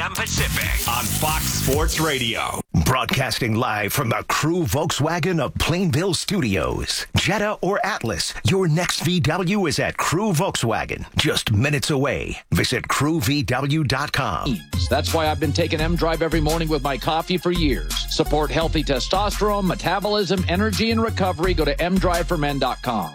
p.m. Pacific on Fox Sports Radio. Broadcasting live from the Crew Volkswagen of Plainville Studios. Jetta or Atlas, your next VW is at Crew Volkswagen. Just minutes away. Visit crewvw.com. That's why I've been taking M-Drive every morning with my coffee for years. Support healthy testosterone, metabolism, energy, and recovery. Go to mdriveformen.com.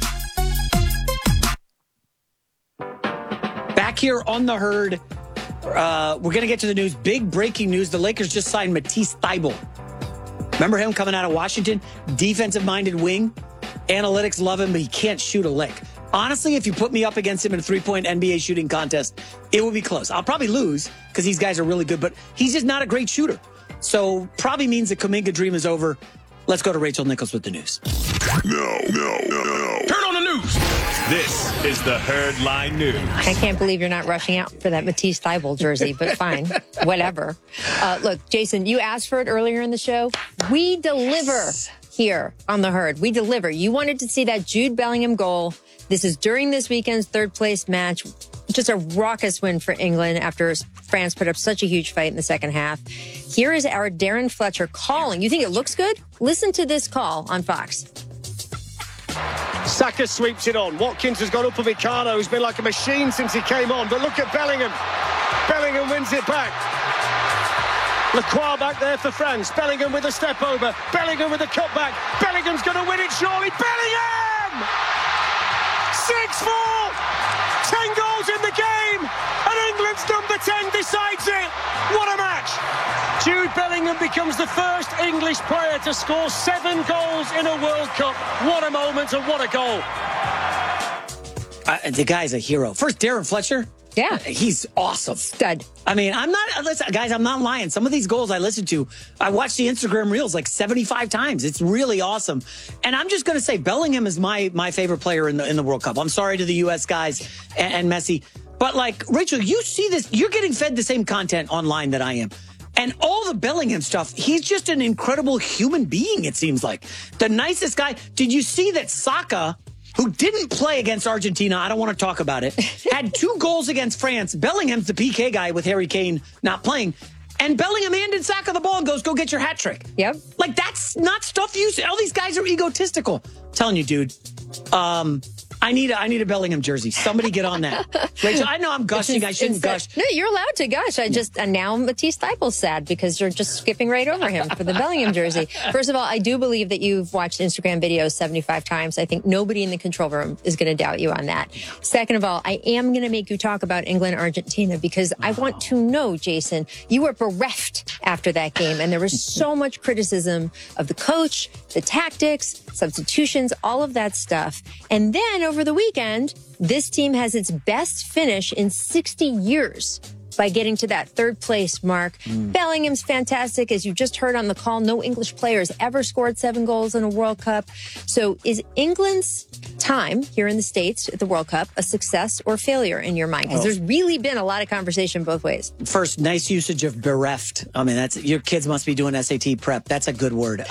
Back here on the herd, we're going to get to the news. Big breaking news. The Lakers just signed Matisse Thybulle. Remember him coming out of Washington? Defensive-minded wing. Analytics love him, but he can't shoot a lick. Honestly, if you put me up against him in a three-point NBA shooting contest, it would be close. I'll probably lose because these guys are really good, but he's just not a great shooter. So probably means the Kuminga dream is over. Let's go to Rachel Nichols with the news. No. Turn on the news. This is the Herd Line News. I can't believe you're not rushing out for that Matisse Thybulle jersey, but fine, whatever. Look, Jason, you asked for it earlier in the show. We deliver here on the herd. We deliver. You wanted to see that Jude Bellingham goal. This is during this weekend's third place match. Just a raucous win for England after France put up such a huge fight in the second half. Here is our Darren Fletcher calling. You think it looks good? Listen to this call on Fox. Saka sweeps it on. Watkins has gone up for Vicano, who's been like a machine since he came on. But look at Bellingham. Bellingham wins it back. Lacroix back there for France. Bellingham with a step over. Bellingham with a cutback. Bellingham's going to win it surely. Bellingham! 6-4! 10 goals in the game, and England's number 10 decides it. What a match! Jude Bellingham becomes the first English player to score 7 goals in a World Cup. What a moment and what a goal. The guy's a hero. First, Darren Fletcher. Yeah. He's awesome. Stud. I mean, guys, I'm not lying. Some of these goals I listen to, I watch the Instagram Reels like 75 times. It's really awesome. And I'm just going to say Bellingham is my favorite player in the World Cup. I'm sorry to the U.S. guys and Messi. But like, Rachel, you see this, you're getting fed the same content online that I am. And all the Bellingham stuff, he's just an incredible human being, it seems like. The nicest guy. Did you see that Saka, who didn't play against Argentina, I don't want to talk about it, had 2 goals against France. Bellingham's the PK guy with Harry Kane not playing. And Bellingham handed Saka the ball and goes, go get your hat trick. Yep. Like, that's not stuff you see. All these guys are egotistical. I'm telling you, dude. I need a Bellingham jersey. Somebody get on that. Rachel, I know I'm gushing. I shouldn't gush. No, you're allowed to gush. And now Matisse Thybulle's sad because you're just skipping right over him for the Bellingham jersey. First of all, I do believe that you've watched Instagram videos 75 times. I think nobody in the control room is going to doubt you on that. Second of all, I am going to make you talk about England, Argentina, because I want to know, Jason, you were bereft after that game. And there was so much criticism of the coach, the tactics, substitutions, all of that stuff. And then over the weekend, this team has its best finish in 60 years by getting to that third place mark. Bellingham's fantastic. As you just heard on the call, no English players ever scored 7 goals in a World Cup. So is England's time here in the States at the World Cup a success or failure in your mind? Because there's really been a lot of conversation both ways. First, nice usage of bereft. I mean, that's your kids must be doing SAT prep. That's a good word.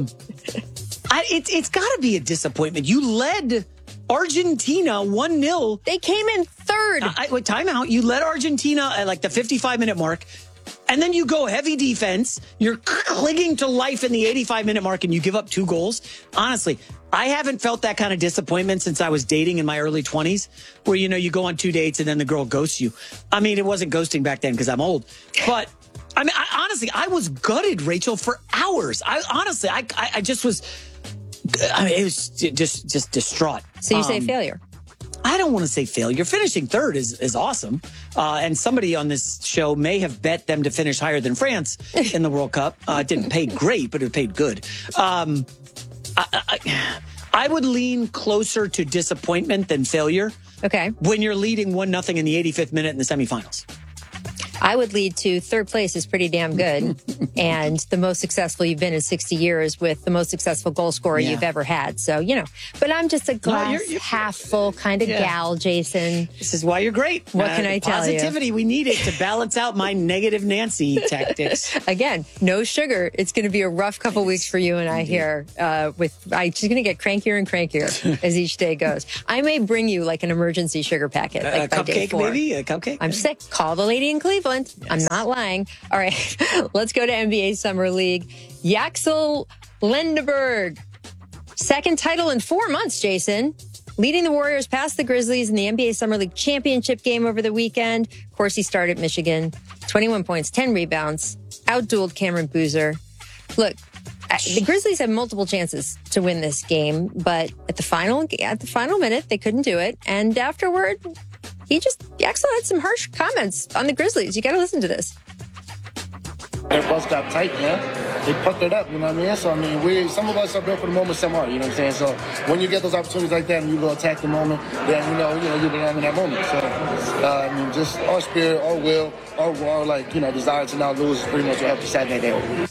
It's got to be a disappointment. You led Argentina 1-0. They came in third. Timeout. You led Argentina at like the 55-minute mark. And then you go heavy defense. You're clinging to life in the 85-minute mark and you give up 2 goals. Honestly, I haven't felt that kind of disappointment since I was dating in my early 20s where, you know, you go on 2 dates and then the girl ghosts you. I mean, it wasn't ghosting back then because I'm old. But I mean, honestly, I was gutted, Rachel, for hours. I just was... I mean, it was just distraught. So you say failure? I don't want to say failure. Finishing third is awesome. And somebody on this show may have bet them to finish higher than France in the World Cup. It didn't pay great, but it paid good. I would lean closer to disappointment than failure. Okay. When you're leading 1-0 in the 85th minute in the semifinals. I would lead to third place is pretty damn good. And the most successful you've been in 60 years with the most successful goal scorer you've ever had. So, you know, but I'm just a glass half full kind of gal, Jason. This is why you're great. What can I tell you? Positivity, we need it to balance out my negative Nancy tactics. Again, no sugar. It's going to be a rough couple weeks for you and I here. I'm just going to get crankier and crankier as each day goes. I may bring you like an emergency sugar packet. Like a cupcake, maybe? A cupcake? I'm sick. Call the lady in Cleveland. talent. Yes. I'm not lying. All right, let's go to NBA Summer League. Yaxel Lendeberg, second title in 4 months, Jason. Leading the Warriors past the Grizzlies in the NBA Summer League championship game over the weekend. Of course, he started at Michigan. 21 points, 10 rebounds. Outdueled Cameron Boozer. Look, the Grizzlies had multiple chances to win this game, but at the final minute, they couldn't do it. And afterward, Yaxel had some harsh comments on the Grizzlies. You got to listen to this. Their bus got tight, man. They pucked it up, you know what I mean? So, I mean, some of us are built for the moment, some are, you know what I'm saying? So, when you get those opportunities like that and you go attack the moment, then, you belong in that moment. So, I mean, just our spirit, our will, our desire to not lose is pretty much what helped us Saturday day.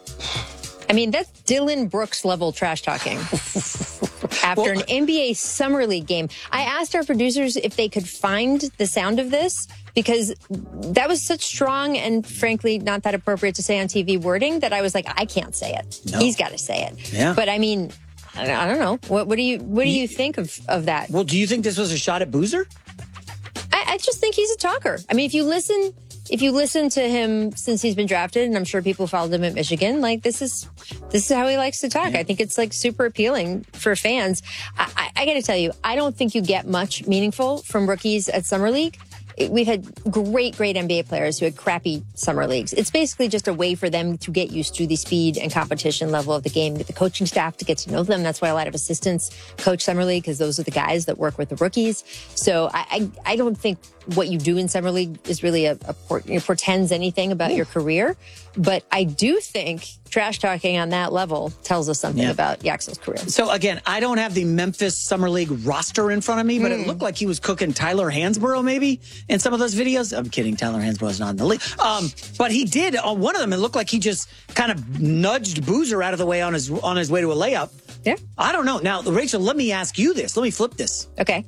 I mean, that's Dylan Brooks level trash talking. After an NBA Summer League game. I asked our producers if they could find the sound of this because that was such strong and frankly not that appropriate to say on TV wording that I was like, I can't say it. No. He's got to say it. Yeah. But I mean, I don't know. What do you think of that? Well, do you think this was a shot at Boozer? I just think he's a talker. I mean, if you listen to him since he's been drafted, and I'm sure people followed him at Michigan, like this is how he likes to talk. Yeah. I think it's like super appealing for fans. I got to tell you, I don't think you get much meaningful from rookies at Summer League. We've had great NBA players who had crappy summer leagues. It's basically just a way for them to get used to the speed and competition level of the game, get the coaching staff to get to know them. That's why a lot of assistants coach Summer League because those are the guys that work with the rookies. So I don't think what you do in Summer League is really portends anything about your career. But I do think trash talking on that level tells us something about Yaxel's career. So again, I don't have the Memphis Summer League roster in front of me, but it looked like he was cooking Tyler Hansborough maybe in some of those videos. I'm kidding. Tyler Hansborough's not in the league. But he did on one of them. It looked like he just kind of nudged Boozer out of the way on his way to a layup. Yeah. I don't know. Now, Rachel, let me ask you this. Let me flip this. Okay.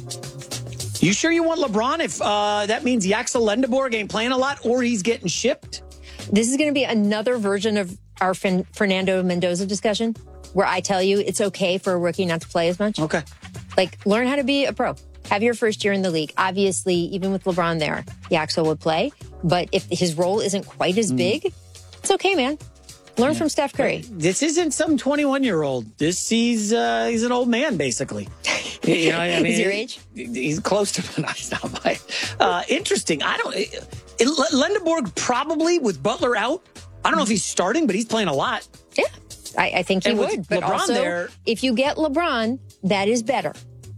You sure you want LeBron if that means Yaxel Lendeborg ain't playing a lot or he's getting shipped? This is going to be another version of our Fernando Mendoza discussion where I tell you it's okay for a rookie not to play as much. Okay. Like, learn how to be a pro. Have your first year in the league. Obviously, even with LeBron there, Yaxel would play. But if his role isn't quite as big, it's okay, man. Learn from Steph Curry. This isn't some 21-year-old. He's an old man, basically. You know, I mean, is your age? He's close to, no, he's not my. Interesting. Lendeborg probably with Butler out. I don't know if he's starting, but he's playing a lot. Yeah, I think he would. But LeBron also, there, if you get LeBron, that is better.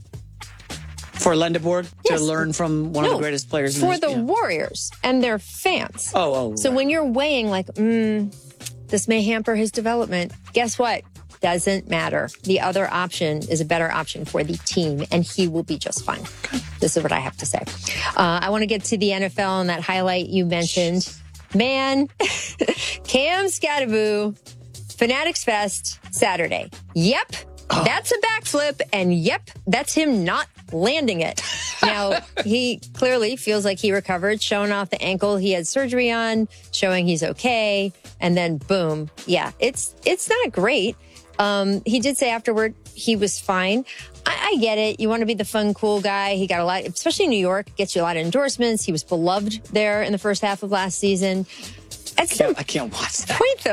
For Lendeborg to learn from one of the greatest players in for the Warriors and their fans. Oh. So when you're weighing like, this may hamper his development, guess what? Doesn't matter. The other option is a better option for the team, and he will be just fine. This is what I have to say. I want to get to the NFL and that highlight you mentioned. Man, Cam Skattebo, Fanatics Fest, Saturday. Yep, that's a backflip, and yep, that's him not landing it. Now, he clearly feels like he recovered, showing off the ankle he had surgery on, showing he's okay, and then boom. Yeah, it's not great. He did say afterward he was fine. I get it. You want to be the fun, cool guy. He got a lot, especially in New York, gets you a lot of endorsements. He was beloved there in the first half of last season. I can't watch that. Point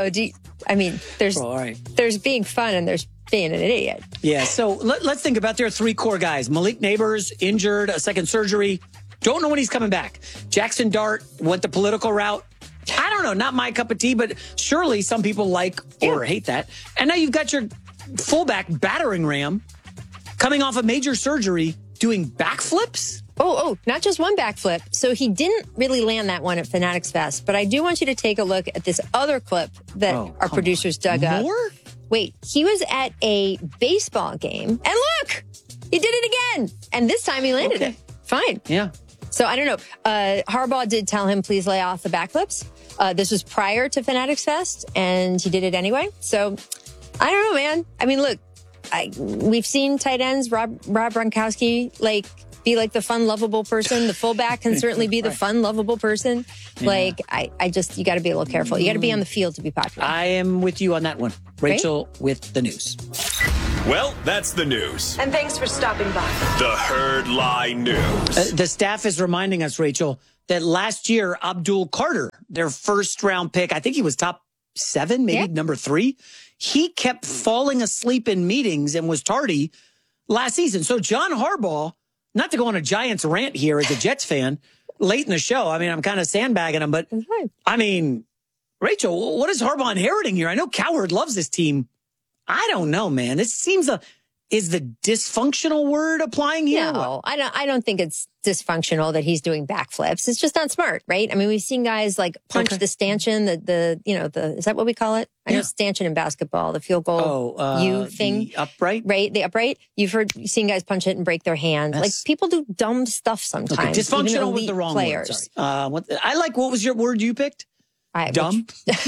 though, there's being fun and there's being an idiot. Yeah. So let's think about their three core guys. Malik Neighbors injured, a second surgery. Don't know when he's coming back. Jackson Dart went the political route. I don't know, not my cup of tea, but surely some people like or hate that. And now you've got your fullback battering ram coming off a major surgery doing backflips. Oh, not just one backflip. So he didn't really land that one at Fanatics Fest, but I do want you to take a look at this other clip that our producers dug up. More? Wait, he was at a baseball game and look, he did it again. And this time he landed it. Fine. Yeah. So I don't know. Harbaugh did tell him, please lay off the backflips. This was prior to Fanatics Fest, and he did it anyway. So I don't know, man. I mean, look, we've seen tight ends, Rob Gronkowski, be like the fun, lovable person. The fullback can certainly be the fun, lovable person. Yeah. You got to be a little careful. You got to be on the field to be popular. I am with you on that one. Rachel with the news. Well, that's the news. And thanks for stopping by. The Herd Lie News. The staff is reminding us, Rachel, that last year, Abdul Carter, their first round pick, I think he was top 7, maybe number 3. He kept falling asleep in meetings and was tardy last season. So John Harbaugh, not to go on a Giants rant here as a Jets fan, late in the show, I mean, I'm kind of sandbagging him, but I mean, Rachel, what is Harbaugh inheriting here? I know Cowherd loves this team. I don't know, man. This seems is the dysfunctional word applying here? No, I don't think it's dysfunctional that he's doing backflips. It's just not smart, right? I mean, we've seen guys like punch the stanchion, the is that what we call it? I know stanchion in basketball, the field goal thing. The upright? Right, the upright. You've seen guys punch it and break their hand. Like, people do dumb stuff sometimes. Okay, dysfunctional was the wrong players. word. Sorry. What was your word you picked? Dumb?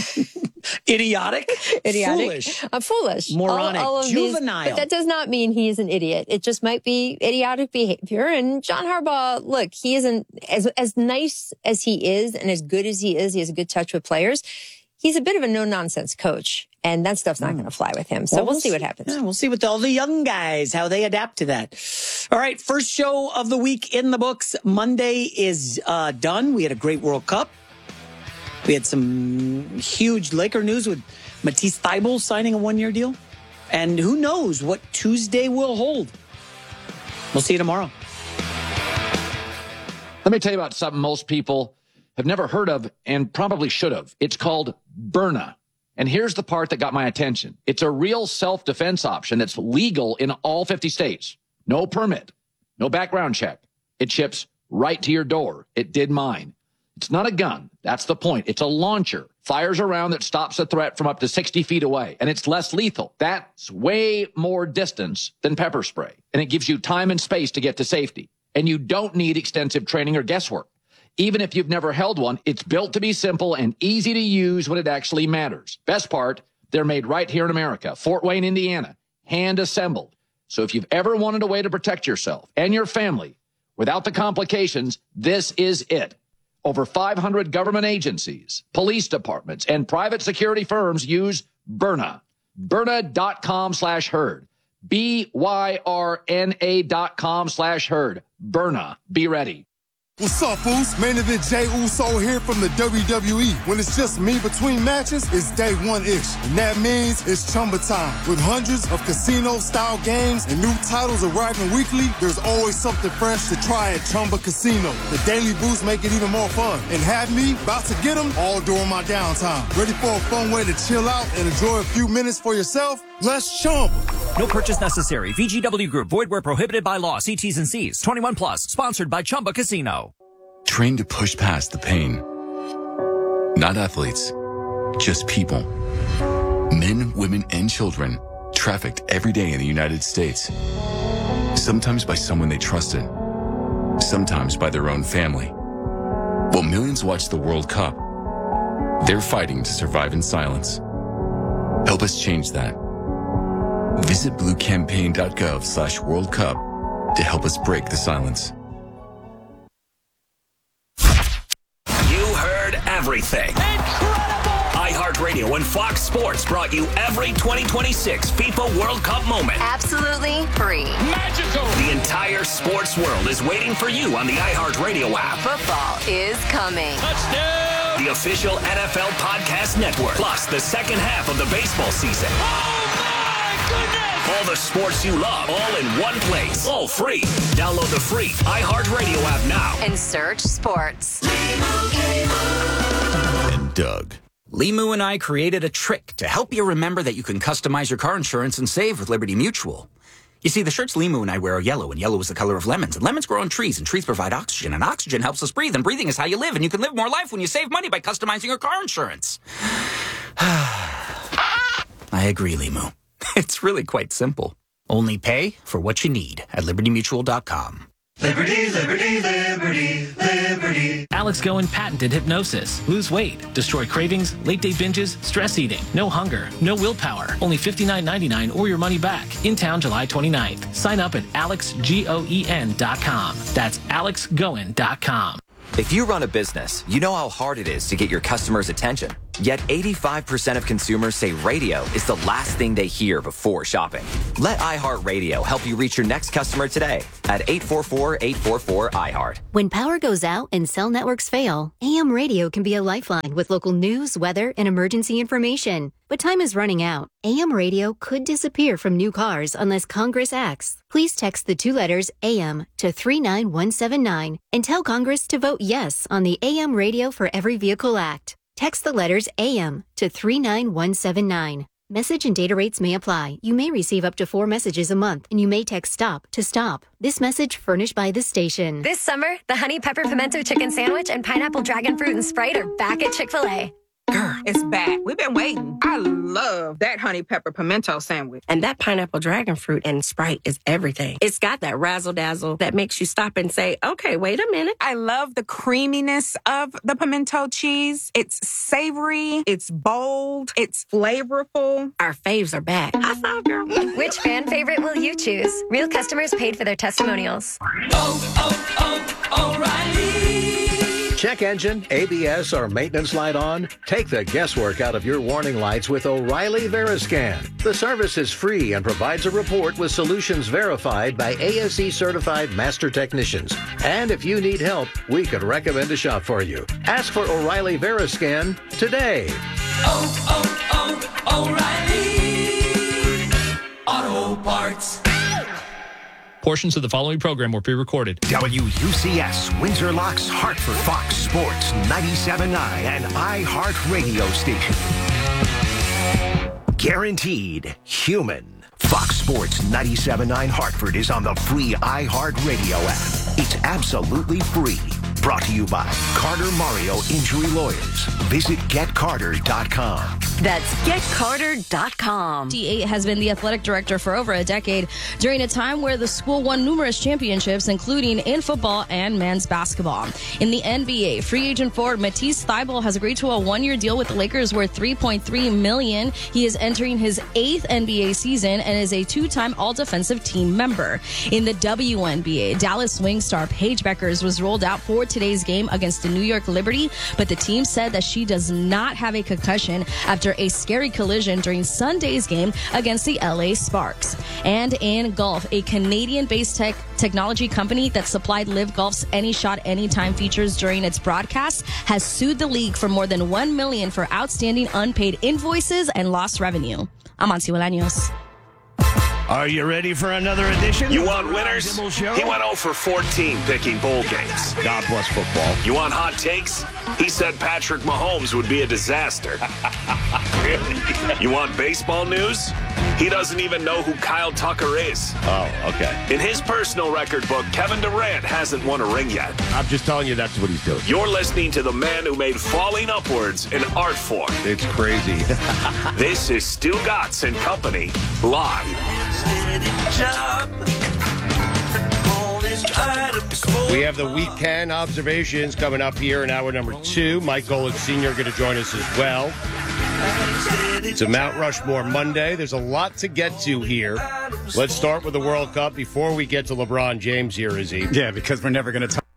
Idiotic? Foolish. Foolish. Moronic. All juvenile. But that does not mean he is an idiot. It just might be idiotic behavior. And John Harbaugh, look, he isn't as nice as he is and as good as he is. He has a good touch with players. He's a bit of a no-nonsense coach, and that stuff's not going to fly with him. So we'll see what happens. Yeah, we'll see with all the young guys, how they adapt to that. All right, first show of the week in the books. Monday is done. We had a great World Cup. We had some huge Laker news with Matisse Thybulle signing a 1-year deal. And who knows what Tuesday will hold. We'll see you tomorrow. Let me tell you about something most people have never heard of and probably should have. It's called Byrna. And here's the part that got my attention. It's a real self-defense option that's legal in all 50 states. No permit, no background check. It ships right to your door. It did mine. It's not a gun. That's the point. It's a launcher. Fires a round that stops a threat from up to 60 feet away. And it's less lethal. That's way more distance than pepper spray. And it gives you time and space to get to safety. And you don't need extensive training or guesswork. Even if you've never held one, it's built to be simple and easy to use when it actually matters. Best part, they're made right here in America, Fort Wayne, Indiana, hand assembled. So if you've ever wanted a way to protect yourself and your family without the complications, this is it. Over 500 government agencies, police departments, and private security firms use Byrna. Byrna.com/herd. BYRNA.com/herd. Byrna. Be ready. What's up, Foos? Main event Jey Uso here from the WWE. When it's just me between matches, it's day one-ish. And that means it's Chumba time. With hundreds of casino-style games and new titles arriving weekly, there's always something fresh to try at Chumba Casino. The daily boosts make it even more fun. And have me about to get them all during my downtime. Ready for a fun way to chill out and enjoy a few minutes for yourself? Let's Chumba. No purchase necessary. VGW Group. Void where prohibited by law. See T's and C's. 21 plus. Sponsored by Chumba Casino. Trained to push past the pain. Not athletes, just people. Men, women, and children trafficked every day in the United States. Sometimes by someone they trusted. Sometimes by their own family. While millions watch the World Cup, they're fighting to survive in silence. Help us change that. Visit bluecampaign.gov/World Cup to help us break the silence. You heard everything. Incredible! iHeartRadio and Fox Sports brought you every 2026 FIFA World Cup moment. Absolutely free. Magical! The entire sports world is waiting for you on the iHeartRadio app. Football is coming. Touchdown! The official NFL Podcast Network. Plus the second half of the baseball season. Oh my goodness! All the sports you love, all in one place. All free. Download the free iHeartRadio app now. And search sports. And Doug. Limu and I created a trick to help you remember that you can customize your car insurance and save with Liberty Mutual. You see, the shirts Limu and I wear are yellow, and yellow is the color of lemons, and lemons grow on trees, and trees provide oxygen, and oxygen helps us breathe, and breathing is how you live, and you can live more life when you save money by customizing your car insurance. I agree, Limu. It's really quite simple. Only pay for what you need at libertymutual.com. Liberty, liberty, liberty, liberty. Alex Goen patented hypnosis. Lose weight, destroy cravings, late-day binges, stress eating. No hunger, no willpower. Only $59.99 or your money back. In town July 29th. Sign up at alexgoen.com. That's alexgoen.com. If you run a business, you know how hard it is to get your customers' attention. Yet 85% of consumers say radio is the last thing they hear before shopping. Let iHeartRadio help you reach your next customer today at 844-844-iHeart. When power goes out and cell networks fail, AM radio can be a lifeline with local news, weather, and emergency information. But time is running out. AM radio could disappear from new cars unless Congress acts. Please text the 2 letters AM to 39179 and tell Congress to vote yes on the AM Radio for Every Vehicle Act. Text the letters AM to 39179. Message and data rates may apply. You may receive up to 4 messages a month, and you may text STOP to stop. This message furnished by the station. This summer, the Honey Pepper Pimento Chicken Sandwich and Pineapple Dragon Fruit and Sprite are back at Chick-fil-A. Girl, it's back. We've been waiting. I love that honey pepper pimento sandwich. And that pineapple dragon fruit and Sprite is everything. It's got that razzle-dazzle that makes you stop and say, okay, wait a minute. I love the creaminess of the pimento cheese. It's savory. It's bold. It's flavorful. Our faves are back. High five, girl. Which fan favorite will you choose? Real customers paid for their testimonials. O'Reilly. Check engine, ABS, or maintenance light on? Take the guesswork out of your warning lights with O'Reilly Veriscan. The service is free and provides a report with solutions verified by ASE certified master technicians. And if you need help, we could recommend a shop for you. Ask for O'Reilly Veriscan today. O'Reilly Auto Parts. Portions of the following program were pre-recorded. WUCS, Windsor Locks, Hartford, Fox Sports 97.9 and iHeart Radio Station. Guaranteed human. Fox Sports 97.9 Hartford is on the free iHeart Radio app. It's absolutely free. Brought to you by Carter Mario Injury Lawyers. Visit GetCarter.com. That's GetCarter.com. D8 has been the athletic director for over a decade during a time where the school won numerous championships, including in football and men's basketball. In the NBA, free agent forward Matisse Thybulle has agreed to a 1-year deal with the Lakers worth $3.3 million. He is entering his 8th NBA season and is a 2-time all-defensive team member. In the WNBA, Dallas Wing star Paige Beckers was rolled out for today's game against the New York Liberty, but the team said that she does not have a concussion after a scary collision during Sunday's game against the LA Sparks. And in golf, a Canadian-based technology company that supplied Live Golf's Any Shot Anytime features during its broadcast has sued the league for more than $1 million for outstanding unpaid invoices and lost revenue. I'm Ansi Bolaños. Are you ready for another edition? You want winners? He went 0 for 14 picking bowl games. God bless football. You want hot takes? He said Patrick Mahomes would be a disaster. Really? You want baseball news? He doesn't even know who Kyle Tucker is. Oh, okay. In his personal record book, Kevin Durant hasn't won a ring yet. I'm just telling you that's what he's doing. You're listening to the man who made falling upwards an art form. It's crazy. This is Stu Gatz and Company, live. We have the Week 10 observations coming up here in hour number 2. Mike Golick Sr. going to join us as well. It's a Mount Rushmore Monday. There's a lot to get to here. Let's start with the World Cup before we get to LeBron James here, Izzy. Yeah, because we're never going to talk.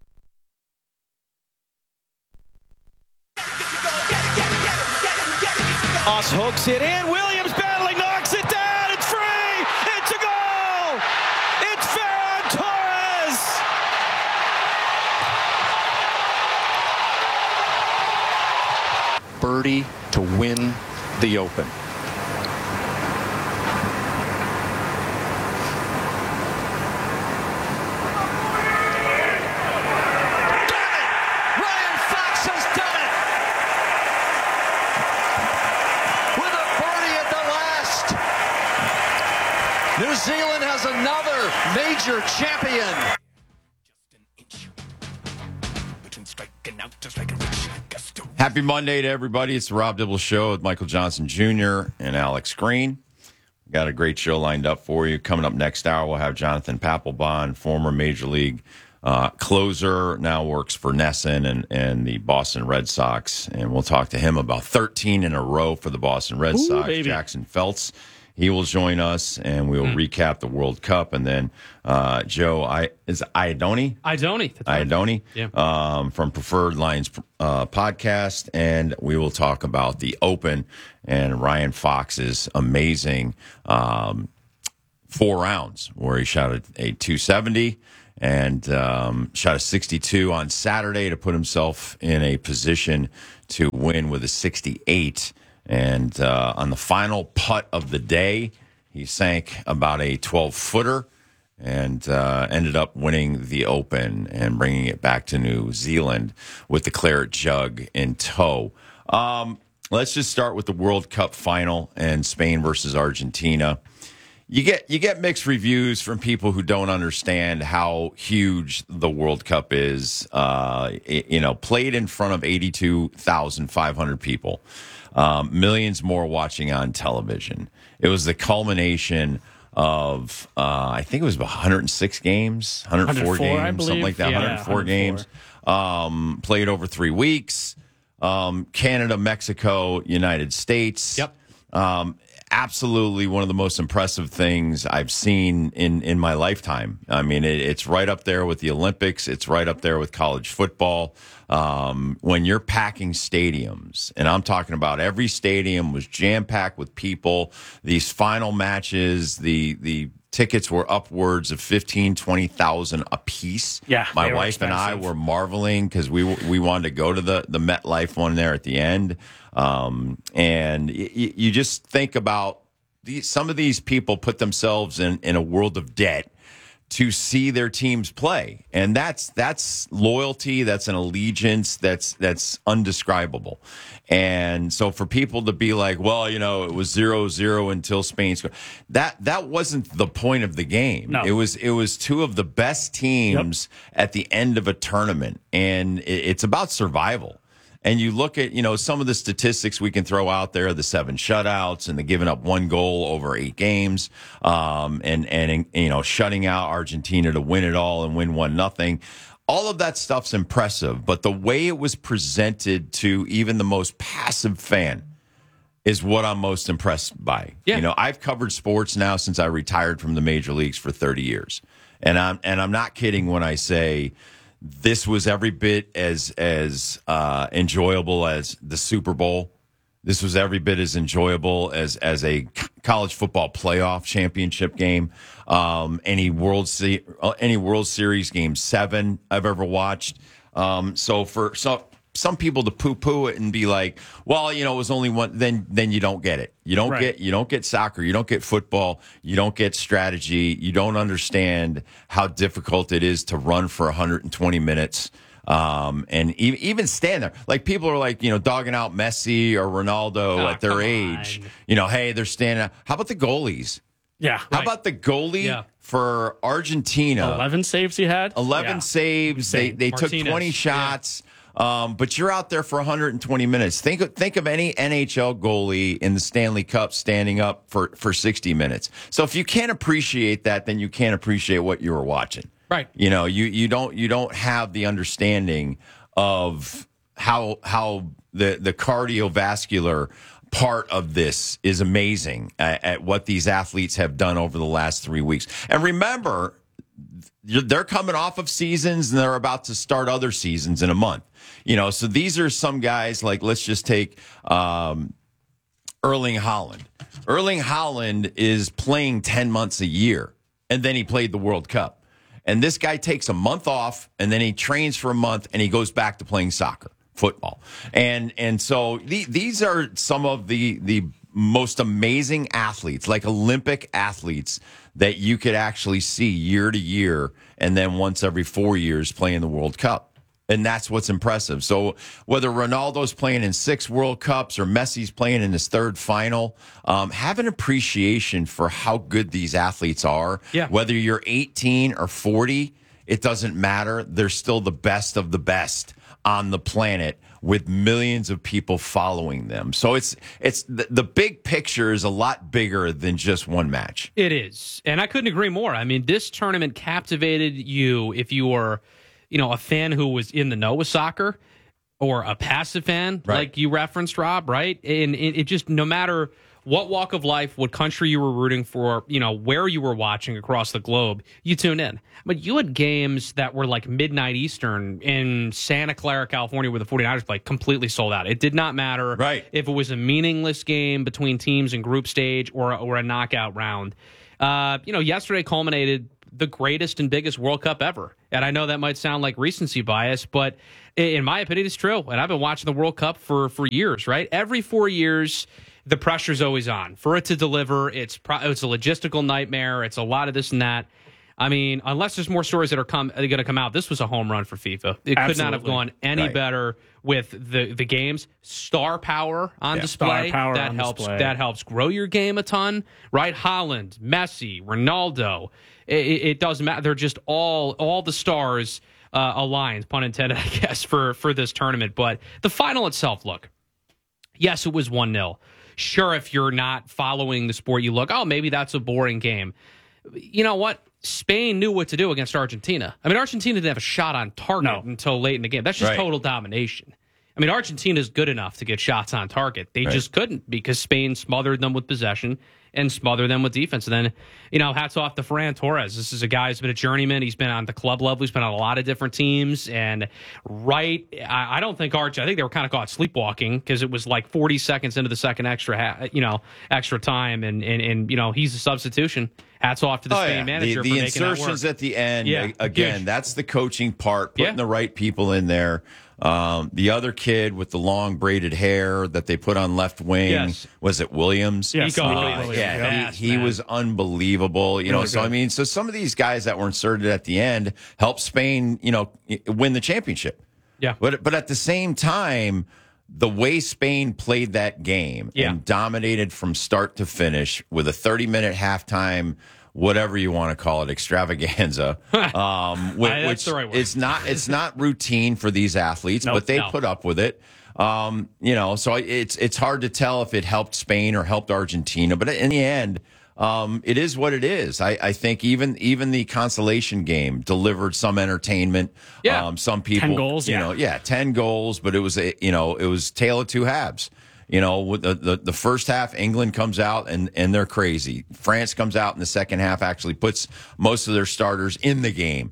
Haas hooks it in. Williams battling, knocks it down. It's free. It's a goal. It's Ferran Torres. Birdie to win the Open. New Zealand has another major champion. Happy Monday to everybody. It's the Rob Dibble Show with Michael Johnson Jr. and Alex Green. We've got a great show lined up for you. Coming up next hour, we'll have Jonathan Papelbon, former Major League closer, now works for NESN and the Boston Red Sox. And we'll talk to him about 13 in a row for the Boston Red Sox. Baby. Jackson Feltz He will join us, and we will recap the World Cup. And then Joe Iadoni? Iadoni, Yeah. From Preferred Lines podcast, and we will talk about the Open and Ryan Fox's amazing 4 rounds where he shot a 270 and shot a 62 on Saturday to put himself in a position to win with a 68. And on the final putt of the day, he sank about a 12-footer and ended up winning the Open and bringing it back to New Zealand with the claret jug in tow. Let's just start with the World Cup final and Spain versus Argentina. You get mixed reviews from people who don't understand how huge the World Cup is. Played in front of 82,500 people, millions more watching on television. It was the culmination of I think it was 106 games, 104 games, something like that. 104 games played over 3 weeks. Canada, Mexico, United States. Yep. Absolutely one of the most impressive things I've seen in my lifetime. I mean, it's right up there with the Olympics. It's right up there with college football. When you're packing stadiums, and I'm talking about every stadium was jam-packed with people, these final matches, the tickets were upwards of 15,000, 20,000 a piece. Yeah, my wife and I were marveling because we wanted to go to the MetLife one there at the end. And you just think about some of these people put themselves in a world of debt to see their teams play. And that's loyalty. That's an allegiance. That's undescribable. And so for people to be like, well, it was 0-0 until Spain scored. That wasn't the point of the game. No. It was two of the best teams at the end of a tournament. And it's about survival. And you look at, some of the statistics we can throw out there, the 7 shutouts and the giving up 1 goal over 8 games, and shutting out Argentina to win it all and win 1-0. All of that stuff's impressive, but the way it was presented to even the most passive fan is what I'm most impressed by. Yeah. I've covered sports now since I retired from the major leagues for 30 years. And I'm not kidding when I say this was every bit as enjoyable as the Super Bowl. This was every bit as enjoyable as a college football playoff championship game. Any World Series Game 7 I've ever watched. So for some people to poo-poo it and be like, well, it was only one, then you don't get it. You don't get soccer, you don't get football, you don't get strategy, you don't understand how difficult it is to run for 120 minutes. And even stand there. Like people are like, dogging out Messi or Ronaldo at their age. Hey, they're standing out. How about the goalies? Yeah. How about the goalie for Argentina? 11 saves he had? 11 saves. They took 20 shots. But you're out there for 120 minutes. Think of any NHL goalie in the Stanley Cup standing up for 60 minutes. So if you can't appreciate that, then you can't appreciate what you were watching. Right. You don't have the understanding of how the cardiovascular part of this is amazing at what these athletes have done over the last 3 weeks. And remember, they're coming off of seasons and they're about to start other seasons in a month. So these are some guys like, let's just take Erling Haaland. Erling Haaland is playing 10 months a year, and then he played the World Cup. And this guy takes a month off, and then he trains for a month, and he goes back to playing soccer, football. And so these are some of the most amazing athletes, like Olympic athletes, that you could actually see year to year, and then once every 4 years playing the World Cup. And that's what's impressive. So whether Ronaldo's playing in 6 World Cups or Messi's playing in his 3rd final, have an appreciation for how good these athletes are. Yeah. Whether you're 18 or 40, it doesn't matter. They're still the best of the best on the planet with millions of people following them. So it's the big picture is a lot bigger than just one match. It is. And I couldn't agree more. I mean, this tournament captivated you if you were a fan who was in the know with soccer or a passive fan, like you referenced, Rob, right? And it just, no matter what walk of life, what country you were rooting for, where you were watching across the globe, you tune in. But you had games that were like midnight Eastern in Santa Clara, California, where the 49ers play, completely sold out. It did not matter if it was a meaningless game between teams in group stage or a knockout round. Yesterday culminated the greatest and biggest World Cup ever. And I know that might sound like recency bias, but in my opinion, it's true. And I've been watching the World Cup for years, right? Every 4 years, the pressure's always on. For it to deliver, it's a logistical nightmare. It's a lot of this and that. I mean, unless there's more stories that are going to come out, this was a home run for FIFA. It could not have gone any better with the games. Star power on display. That helps grow your game a ton, right? Haaland, Messi, Ronaldo. It doesn't matter. They're just all the stars aligned, pun intended, I guess, for this tournament. But the final itself, look, yes, it was 1-0. Sure, if you're not following the sport, you look, maybe that's a boring game. You know what? Spain knew what to do against Argentina. I mean, Argentina didn't have a shot on target until late in the game. That's just total domination. I mean, Argentina's good enough to get shots on target. They just couldn't because Spain smothered them with possession and smothered them with defense. And then, hats off to Ferran Torres. This is a guy who's been a journeyman. He's been on the club level. He's been on a lot of different teams. And I don't think I think they were kind of caught sleepwalking because it was like 40 seconds into the second extra time. And he's a substitution. Hats off to the Spain manager for making that work. The insertions at the end, again, that's the coaching part, putting the right people in there. The other kid with the long braided hair that they put on left wing, was it Williams? Yes. He was unbelievable. So some of these guys that were inserted at the end helped Spain, win the championship. Yeah. But at the same time, the way Spain played that game and dominated from start to finish with a 30-minute halftime, whatever you want to call it, extravaganza, that's the right word. It's not routine for these athletes, but they put up with it. So it's hard to tell if it helped Spain or helped Argentina, but in the end, it is what it is. I think even the consolation game delivered some entertainment. Some people 10 goals, 10 goals, but it was tale of two halves. With the first half, England comes out and they're crazy. France comes out in the second half, actually puts most of their starters in the game,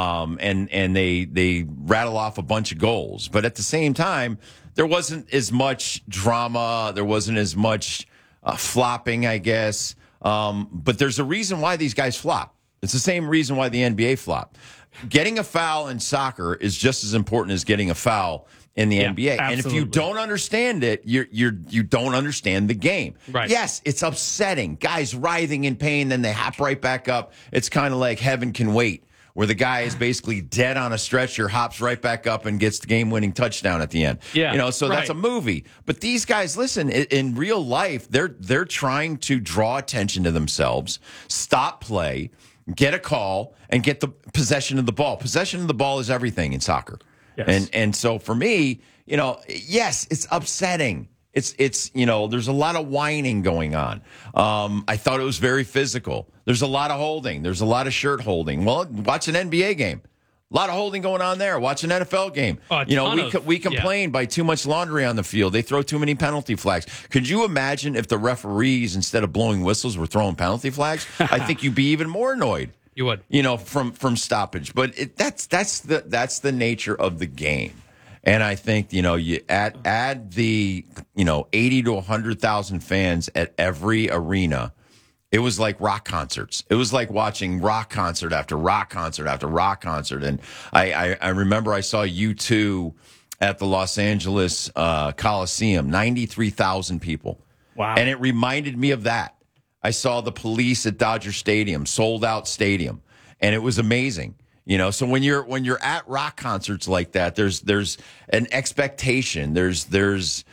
and they rattle off a bunch of goals. But at the same time, there wasn't as much drama. There wasn't as much flopping, I guess. But there's a reason why these guys flop. It's the same reason why the NBA flop. Getting a foul in soccer is just as important as getting a foul in the NBA. Absolutely. And if you don't understand it, you don't understand the game. Right. Yes, it's upsetting. Guys writhing in pain, then they hop right back up. It's kind of like Heaven Can Wait, where the guy is basically dead on a stretcher, hops right back up and gets the game-winning touchdown at the end. That's a movie. But these guys, listen, in real life, they're trying to draw attention to themselves, stop play, get a call, and get the possession of the ball. Possession of the ball is everything in soccer. Yes. And so for me, yes, it's upsetting. It's there's a lot of whining going on. I thought it was very physical. There's a lot of holding. There's a lot of shirt holding. Well, watch an NBA game. A lot of holding going on there. Watch an NFL game. We complain by too much laundry on the field. They throw too many penalty flags. Could you imagine if the referees, instead of blowing whistles, were throwing penalty flags? I think you'd be even more annoyed. You would, from stoppage. But that's the nature of the game. And I think you add the 80 to 100,000 fans at every arena. It was like rock concerts. It was like watching rock concert after rock concert after rock concert. And I remember I saw U2 at the Los Angeles Coliseum, 93,000 people. Wow! And it reminded me of that. I saw the Police at Dodger Stadium, sold out stadium, and it was amazing. So when you're at rock concerts like that, there's an expectation. There's the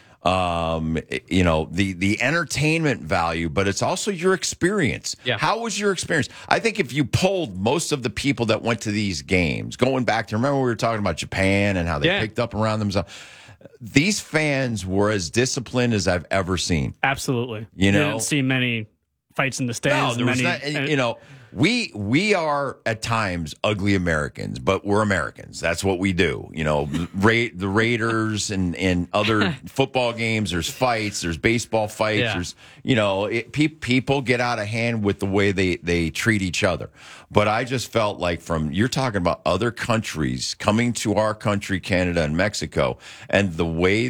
entertainment value, but it's also your experience. Yeah. How was your experience? I think if you polled most of the people that went to these games, going back to, remember we were talking about Japan and how they picked up around themselves. These fans were as disciplined as I've ever seen. Absolutely. You didn't see many fights in the stands. No, there was not, we are at times ugly Americans, but we're Americans. That's what we do. You know, the Raiders and other football games. There's fights. There's baseball fights. Yeah. There's people get out of hand with the way they treat each other. But I just felt like you're talking about other countries coming to our country, Canada and Mexico, and the way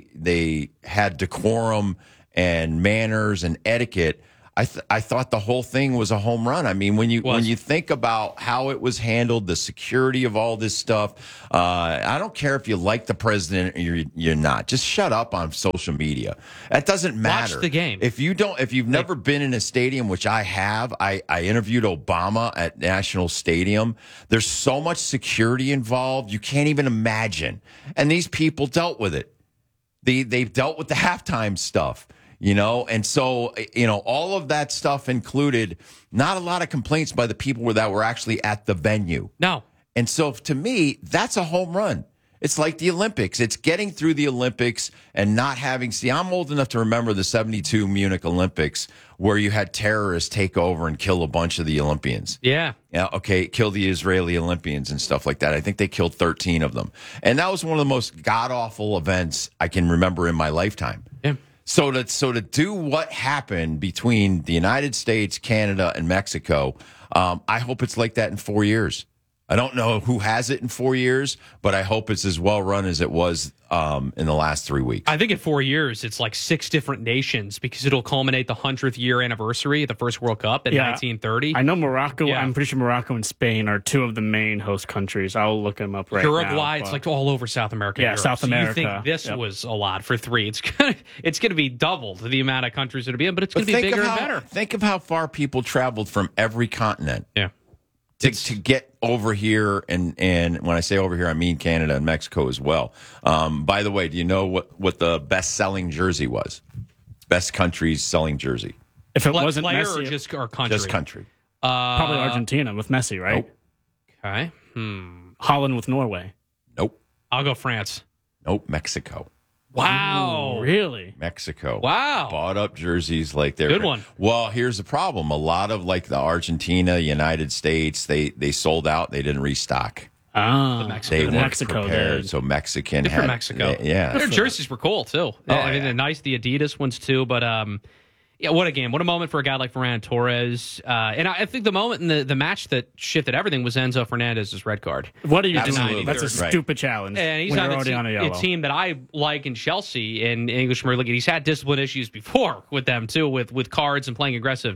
they had decorum and manners and etiquette. I thought the whole thing was a home run. I mean, when you think about how it was handled, the security of all this stuff, I don't care if you like the president or you're not. Just shut up on social media. That doesn't matter. Watch the game. If you've never been in a stadium, which I have, I interviewed Obama at National Stadium. There's so much security involved, you can't even imagine. And these people dealt with it. They've dealt with the halftime stuff. You know, and so, all of that stuff included, not a lot of complaints by the people that were actually at the venue. No. And so, to me, that's a home run. It's like the Olympics. It's getting through the Olympics and not having... See, I'm old enough to remember the 72 Munich Olympics where you had terrorists take over and kill a bunch of the Olympians. Yeah. Yeah, okay, kill the Israeli Olympians and stuff like that. I think they killed 13 of them. And that was one of the most god-awful events I can remember in my lifetime. Yeah. So to do what happened between the United States, Canada, and Mexico, I hope it's like that in 4 years. I don't know who has it in 4 years, but I hope it's as well run as it was in the last 3 weeks. I think in 4 years, it's like 6 different nations because it'll culminate the 100th year anniversary of the first World Cup in 1930. I know Morocco. I'm pretty sure Morocco and Spain are two of the main host countries. I'll look them up right now. Uruguay, it's like all over South America. Yeah, Europe. South America. So you think this was a lot for 3. It's gonna be doubled the amount of countries it'll be in, but it's going to be bigger and better. Think of how far people traveled from every continent. Yeah. To get over here, and when I say over here, I mean Canada and Mexico as well. By the way, do you know what the best-selling jersey was? Best countries selling jersey. If it wasn't player Messi, or country? Just country. Probably Argentina with Messi, right? Nope. Okay. Holland with Norway. Nope. I'll go France. Nope. Mexico. Wow. Ooh, really? Mexico. Wow. Bought up jerseys like they're... Good one. Well, here's the problem. A lot of like the Argentina, United States, they sold out. They didn't restock. Ah. They weren't Mexico prepared. did. So Mexican Good had... for Mexico. Yeah. Their jerseys were cool, too. I mean, they're nice, the Adidas ones, too. But, yeah, what a game. What a moment for a guy like Ferran Torres. And I think the moment in the match that shifted everything was Enzo Fernandez's red card. What are you Absolutely. doing? That's a stupid challenge. And he's when on you're a already on a yellow. team that I like in Chelsea in English Premier League. And he's had discipline issues before with them, too, with cards and playing aggressive.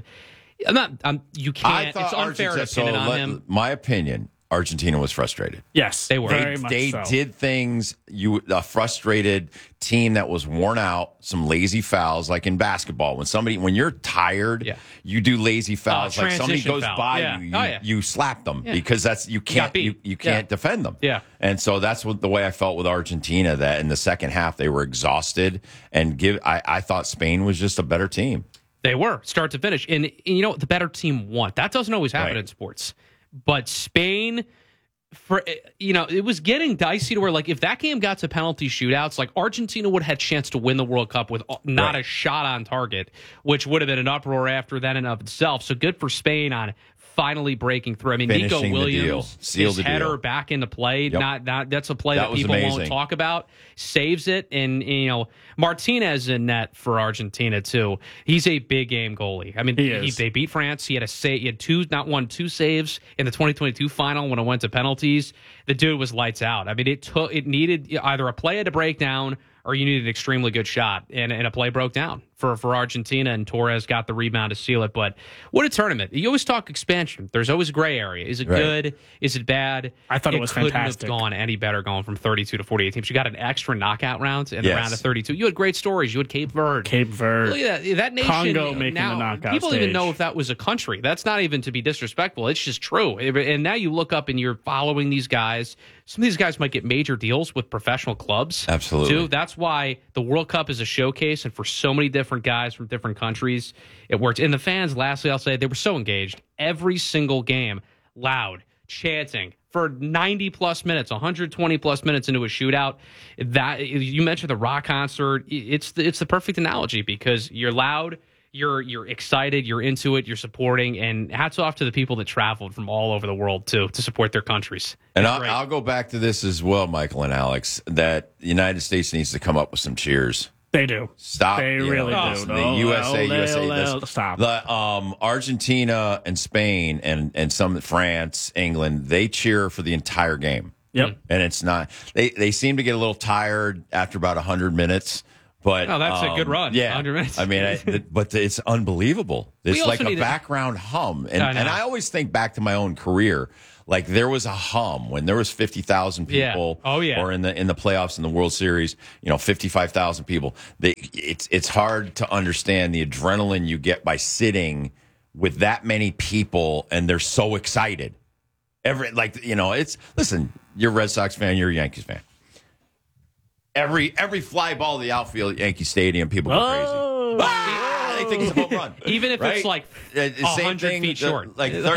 You can't. It's unfair to pin it on him. My opinion, Argentina was frustrated. Yes, they were. They did things. A frustrated team that was worn out. Some lazy fouls, like in basketball. When you're tired, you do lazy fouls. Like somebody goes by you, you slap them because you can't defend them. Yeah, and so that's the way I felt with Argentina. That in the second half they were exhausted, and I thought Spain was just a better team. They were start to finish, and the better team won. That doesn't always happen in sports. But Spain, it was getting dicey to where, like, if that game got to penalty shootouts, like, Argentina would have had a chance to win the World Cup with not a shot on target, which would have been an uproar after that in of itself. So good for Spain on finally breaking through. I mean, Finishing Nico Williams, his header back into play. Yep. Not that's a play that people won't talk about. Saves it, and Martinez in net for Argentina too. He's a big game goalie. I mean, they beat France. He had two saves in the 2022 final when it went to penalties. The dude was lights out. I mean, it needed either a play had to break down or you needed an extremely good shot, and a play broke down for Argentina, and Torres got the rebound to seal it. But what a tournament. You always talk expansion. There's always a gray area. Is it good? Is it bad? I thought it was fantastic. It couldn't have gone any better going from 32 to 48 teams. You got an extra knockout round in the round of 32. You had great stories. You had Cape Verde. Look at that nation. Congo making the knockout people stage. even know if that was a country. That's not even to be disrespectful. It's just true. And now you look up and you're following these guys. Some of these guys might get major deals with professional clubs. Absolutely. Too. That's why the World Cup is a showcase, and for so many different guys from different countries, it works. And the fans, lastly, I'll say, they were so engaged. Every single game, loud, chanting for 90-plus minutes, 120-plus minutes into a shootout. That you mentioned the rock concert. It's the perfect analogy because you're loud, you're excited, you're into it, you're supporting, and hats off to the people that traveled from all over the world to support their countries. And I'll go back to this as well, Michael and Alex, that the United States needs to come up with some cheers. They do. Stop. They really do. The USA. Stop. The Argentina and Spain and some France, England, they cheer for the entire game. Yep. And it's not. They seem to get a little tired after about 100 minutes. But that's a good run. Yeah, 100 minutes. I mean, but it's unbelievable. It's like a background hum, and I always think back to my own career. Like there was a hum when there was 50,000 people. Yeah. Oh yeah. Or in the playoffs in the World Series, 55,000 people. It's hard to understand the adrenaline you get by sitting with that many people, and they're so excited. Listen, you're a Red Sox fan, you're a Yankees fan. Every fly ball to the outfield at Yankee Stadium, people go crazy. They think it's a home run. Even if it's like 100 feet short.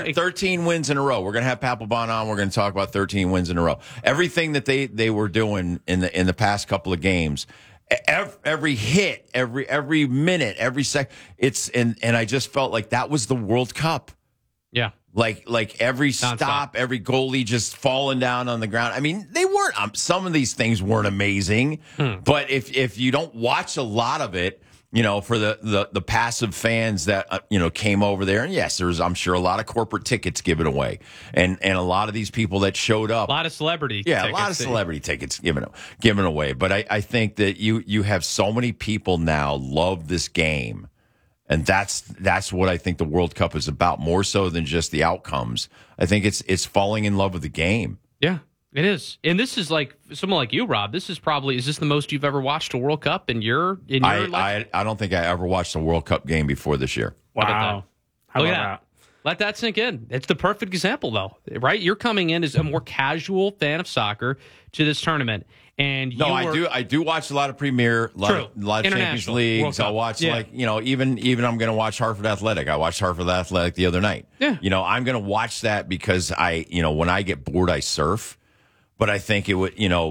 13 wins in a row. We're going to have Papelbon on. We're going to talk about 13 wins in a row. Everything that they were doing in the past couple of games, every hit, every minute, every second, and I just felt like that was the World Cup. Yeah. Like every stop, every goalie just falling down on the ground. I mean, they weren't. Some of these things weren't amazing, but if you don't watch a lot of it, for the passive fans that came over there, and yes, there's I'm sure a lot of corporate tickets given away, and a lot of these people that showed up, a lot of celebrity, a lot of celebrity tickets given away. But I think that you have so many people now love this game. And that's what I think the World Cup is about, more so than just the outcomes. I think it's falling in love with the game. Yeah, it is. And this is like someone like you, Rob. Is this the most you've ever watched a World Cup in your life? I don't think I ever watched a World Cup game before this year. Wow. Look at that. Let that sink in. It's the perfect example, though, right? You're coming in as a more casual fan of soccer to this tournament. And I do watch a lot of Premier, a lot of Champions Leagues. I'll watch even I'm going to watch Hartford Athletic. I watched Hartford Athletic the other night. Yeah. I'm going to watch that because when I get bored, I surf. But I think it would,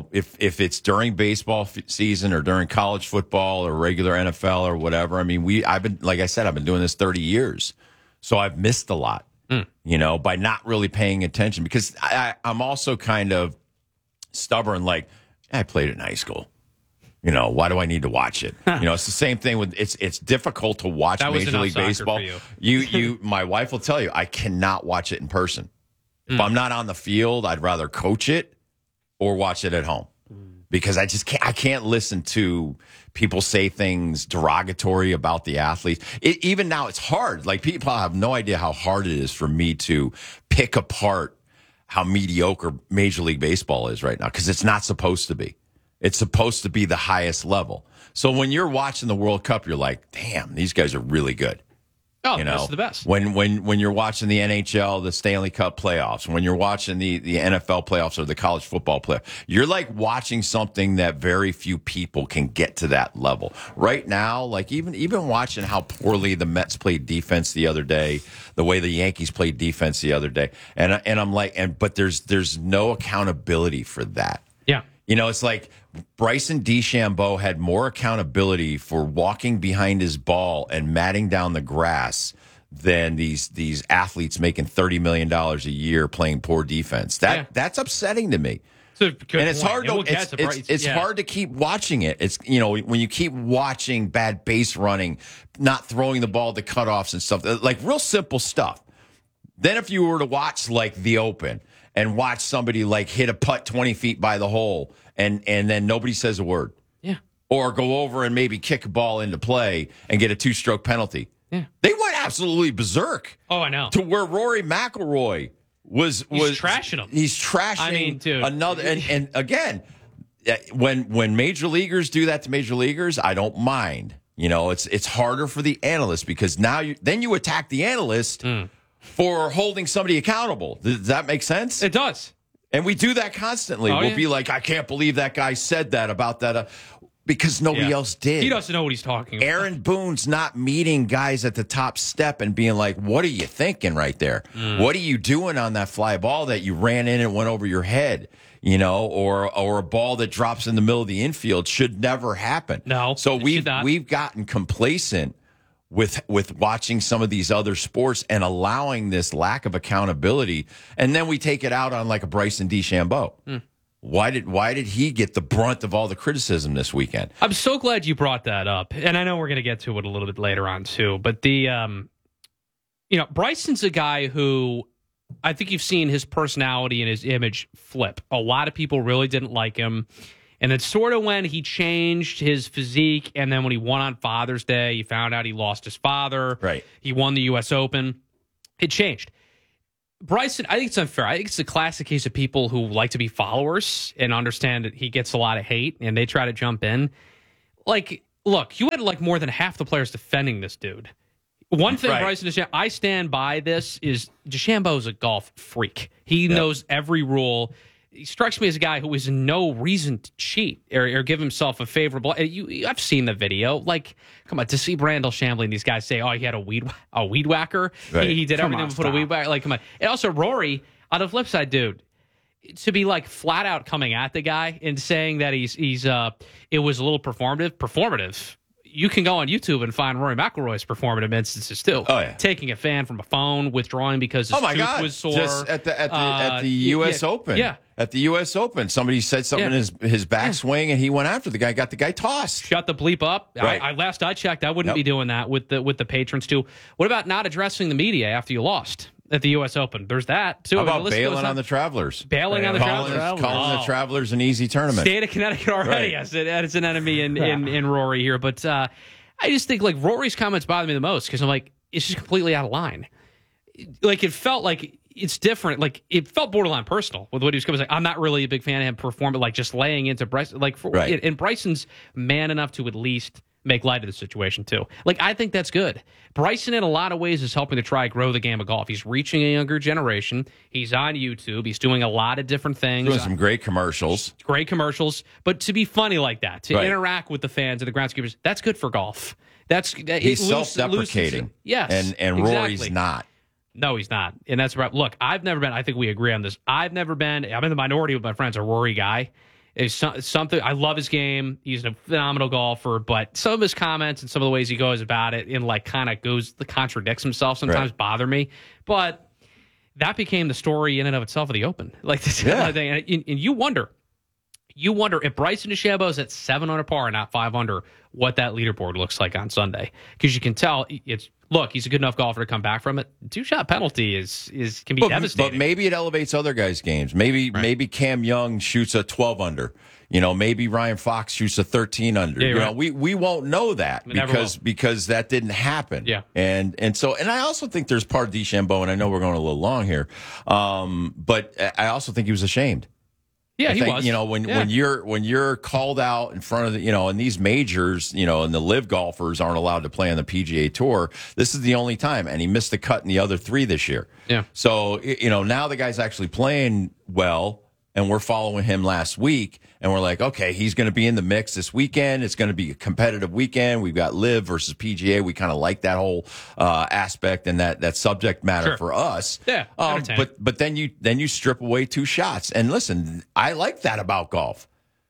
if it's during baseball season or during college football or regular NFL or whatever. I mean, I've been doing this 30 years, so I've missed a lot. By not really paying attention because I'm also kind of stubborn, like. I played it in high school. Why do I need to watch it? It's the same thing with it's difficult to watch Major League Baseball. You my wife will tell you I cannot watch it in person. If I'm not on the field, I'd rather coach it or watch it at home. Because I can't listen to people say things derogatory about the athletes. Even now it's hard. Like people have no idea how hard it is for me to pick apart how mediocre Major League Baseball is right now, because it's not supposed to be. It's supposed to be the highest level. So when you're watching the World Cup, you're like, damn, these guys are really good. Oh, this is the best. When you're watching the NHL, the Stanley Cup playoffs, when you're watching the NFL playoffs or the college football playoffs, you're like watching something that very few people can get to that level. Right now, like even watching how poorly the Mets played defense the other day, the way the Yankees played defense the other day, and I'm like, but there's no accountability for that. Yeah. It's like Bryson DeChambeau had more accountability for walking behind his ball and matting down the grass than these athletes making $30 million a year playing poor defense. That's upsetting to me. It's hard hard to keep watching it. It's when you keep watching bad base running, not throwing the ball to cutoffs and stuff, like real simple stuff. Then if you were to watch like the Open and watch somebody like hit a putt 20 feet by the hole and then nobody says a word. Yeah. Or go over and maybe kick a ball into play and get a 2-stroke penalty. Yeah. They went absolutely berserk. Oh, I know. To where Rory McIlroy was trashing him. He's trashing dude. Another and again, when major leaguers do that to major leaguers, I don't mind. It's harder for the analyst because now you attack the analyst for holding somebody accountable. Does that make sense? It does. And we do that constantly. We'll be like, I can't believe that guy said that about that. Because nobody else did. He doesn't know what he's talking about. Aaron Boone's not meeting guys at the top step and being like, what are you thinking right there? What are you doing on that fly ball that you ran in and went over your head? Or a ball that drops in the middle of the infield should never happen. No. So we've gotten complacent with watching some of these other sports and allowing this lack of accountability, and then we take it out on like a Bryson DeChambeau. Why did he get the brunt of all the criticism this weekend? I'm so glad you brought that up, and I know we're going to get to it a little bit later on too. But Bryson's a guy who I think you've seen his personality and his image flip. A lot of people really didn't like him. And then sort of when he changed his physique, and then when he won on Father's Day, he found out he lost his father. Right. He won the U.S. Open. It changed. Bryson, I think it's unfair. I think it's a classic case of people who like to be followers and understand that he gets a lot of hate, and they try to jump in. Like, look, you had like more than half the players defending this dude. One thing, Bryson DeChambeau, I stand by this, is DeChambeau's a golf freak. He knows every rule. He strikes me as a guy who has no reason to cheat or give himself a favorable. I've seen the video. Like, come on, to see Brandel Chamblee and these guys say, "Oh, he had a weed whacker." Right. He did everything to put a weed whacker. Like, come on. And also Rory, on the flip side, dude, to be like flat out coming at the guy and saying that he's it was a little performative. You can go on YouTube and find Rory McIlroy's performative instances too. Oh, yeah. Taking a fan from a phone, withdrawing because his tooth was sore. Just at the U.S. Open. Yeah. At the U.S. Open, somebody said something in his backswing, and he went after the guy, got the guy tossed. Shut the bleep up. Right. Last I checked, I wouldn't be doing that with the patrons too. What about not addressing the media after you lost at the U.S. Open? There's that too. How about bailing on the Travelers? Bailing on the Travelers. Calling the Travelers an easy tournament. State of Connecticut already has an enemy in Rory here. But I just think like Rory's comments bother me the most because I'm like, it's just completely out of line. Like it felt like it's different. Like it felt borderline personal with what he was coming. Like, I'm not really a big fan of him performing, like just laying into Bryson. Like, and Bryson's man enough to at least make light of the situation too. Like I think that's good. Bryson in a lot of ways is helping to try grow the game of golf. He's reaching a younger generation. He's on YouTube. He's doing a lot of different things. Doing some great commercials. But to be funny like that, to interact with the fans and the groundskeepers, that's good for golf. He's self-deprecating. Yes, and exactly. Rory's not. No, he's not. And that's right. Look, I've never been, I think we agree on this. I'm in the minority with my friends, a Rory guy. It's something, I love his game. He's a phenomenal golfer, but some of his comments and some of the ways he goes about it and like kind of contradicts himself sometimes bother me. But that became the story in and of itself of the Open. Like this kind of thing. And you wonder if Bryson DeChambeau's at 7 under par and not 5 under, what that leaderboard looks like on Sunday. Because you can tell he's a good enough golfer to come back from it. 2-shot penalty can be devastating. But maybe it elevates other guys' games. Maybe Cam Young shoots a 12 under. Maybe Ryan Fox shoots a 13 under. Yeah, we won't know that because that didn't happen. Yeah. And I also think there's part of DeChambeau, and I know we're going a little long here, but I also think he was ashamed. Yeah, he was. When you're called out in front of the, in these majors, and the live golfers aren't allowed to play on the PGA Tour, this is the only time, and he missed the cut in the other 3 this year. Yeah. So now the guy's actually playing well, and we're following him last week, and we're like, okay, he's going to be in the mix this weekend. It's going to be a competitive weekend. We've got live versus PGA. We kind of like that whole aspect and that subject matter for us. Yeah, but then you strip away 2 shots. And listen, I like that about golf.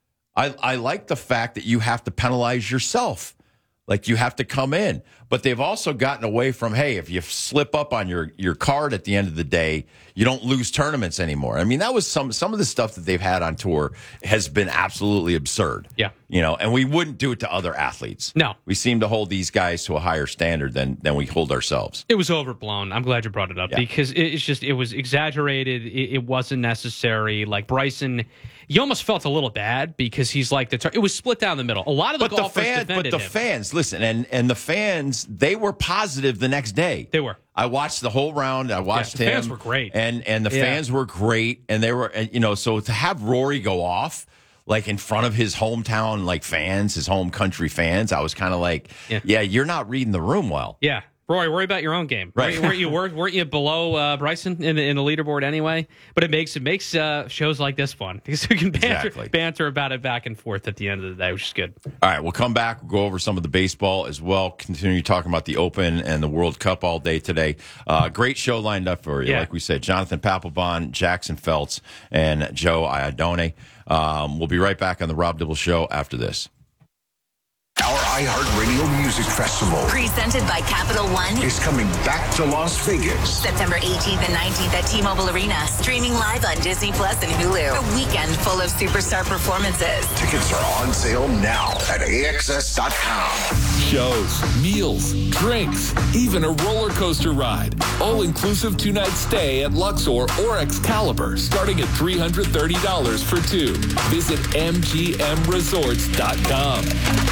I like the fact that you have to penalize yourself. Like you have to come in. But they've also gotten away from, hey, if you slip up on your card at the end of the day, you don't lose tournaments anymore. I mean, that was some of the stuff that they've had on tour has been absolutely absurd. Yeah. And we wouldn't do it to other athletes. No. We seem to hold these guys to a higher standard than we hold ourselves. It was overblown. I'm glad you brought it up because it was exaggerated. It wasn't necessary. Like Bryson, you almost felt a little bad because he's like it was split down the middle. A lot of the golfers defended him. Fans, listen, and the fans, they were positive the next day. They were. I watched the whole round. I watched him. The fans were great. And the fans were great. And they were, so to have Rory go off, like in front of his hometown, like fans, his home country fans, I was kind of like, you're not reading the room well. Yeah. Rory, worry about your own game. Right. Weren't you below Bryson in the leaderboard anyway? But it makes shows like this fun because we can banter about it back and forth at the end of the day, which is good. All right, we'll come back. We'll go over some of the baseball as well. Continue talking about the Open and the World Cup all day today. Great show lined up for you. Like we said, Jonathan Papelbon, Jackson Feltz, and Joe Iadone. We'll be right back on the Rob Dibble Show after this. Our iHeartRadio Music Festival Presented by Capital One is coming back to Las Vegas. September 18th and 19th at T-Mobile Arena. Streaming live on Disney Plus and Hulu. A weekend full of superstar performances. Tickets are on sale now at AXS.com. Shows, meals, drinks, even a roller coaster ride. All-inclusive 2-night stay at Luxor or Excalibur, starting at $330 for two. Visit MGMResorts.com.